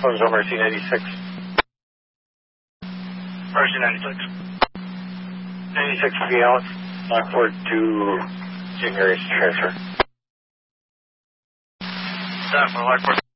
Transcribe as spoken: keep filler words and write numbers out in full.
Close over C ninety-six. Mercy ninety-six. ninety-six for the Alex. Lockport to Saint Mary's transfer. That for Lockport.